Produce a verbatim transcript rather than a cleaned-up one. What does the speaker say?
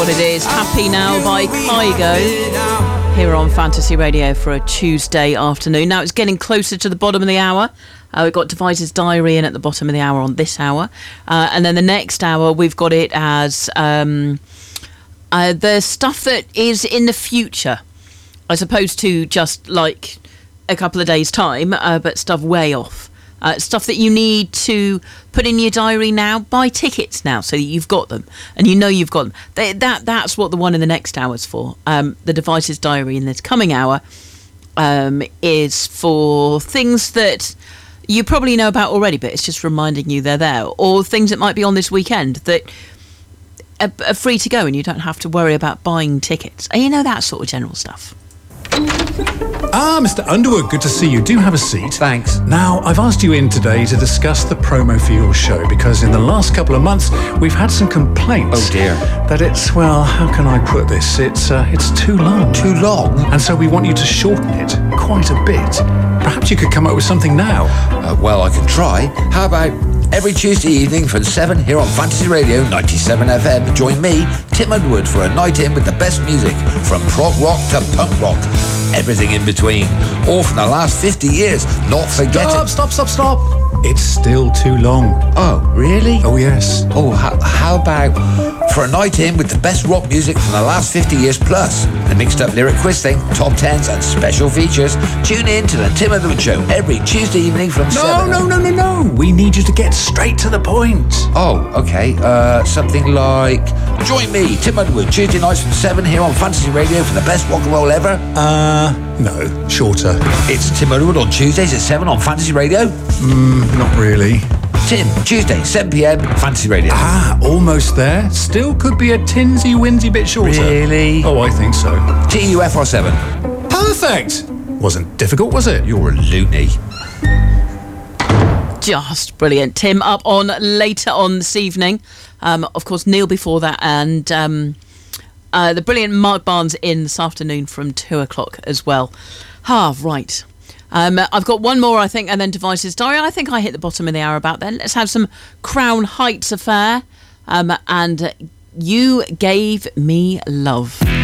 What it is, Happy Now by Kygo, here on Fantasy Radio for a Tuesday afternoon. Now it's getting closer to the bottom of the hour. Uh, we've got Device's Diary in at the bottom of the hour on this hour. Uh, and then the next hour, we've got it as um, uh, the stuff that is in the future, as opposed to just like a couple of days' time, uh, but stuff way off. Uh, stuff that you need to put in your diary now. Buy tickets now so that you've got them and you know you've got them. They, that That's what the one in the next hour's for. Um, the Device's Diary in this coming hour um, is for things that you probably know about already, but it's just reminding you they're there, or things that might be on this weekend that are, are free to go and you don't have to worry about buying tickets. And you know, that sort of general stuff. Ah, Mister Underwood, good to see you. Do have a seat. Thanks. Now, I've asked you in today to discuss the promo for your show because in the last couple of months we've had some complaints. Oh dear. That it's, well, how can I put this? It's uh, it's too long. Too long? And so we want you to shorten it quite a bit. Perhaps you could come up with something now. Uh, well, I can try. How about every Tuesday evening from seven here on Fantasy Radio ninety-seven F M, join me, Tim Underwood, for a night in with the best music from prog rock to punk rock. Everything in between. All from the last fifty years. Not forgetting... Stop, stop, stop, stop. It's still too long. Oh, really? Oh, yes. Oh, how, how about for a night in with the best rock music from the last fifty years plus? The mixed up lyric quiz thing, top tens and special features. Tune in to the Tim Underwood Show every Tuesday evening from No, seven. no, no, no, no. We need you to get straight to the point. Oh, okay. Uh, something like... Join me, Tim Underwood, Tuesday nights from seven here on Fantasy Radio for the best rock and roll ever. Uh, no, shorter. It's Tim Underwood on Tuesdays at seven on Fantasy Radio. Mm, not really. Tim, Tuesday, seven p.m, Fantasy Radio. Ah, almost there. Still could be a tinsy-winsy bit shorter. Really? Oh, I think so. T U F R seven. Perfect! Wasn't difficult, was it? You're a loony. Just brilliant. Tim up on later on this evening. Um, of course, Neil before that, and um, uh, the brilliant Mark Barnes in this afternoon from two o'clock as well. Ah, right. Um, I've got one more, I think, and then Device's Diary. I think I hit the bottom of the hour about then. Let's have some Crown Heights affair. Um, and You Gave Me Love.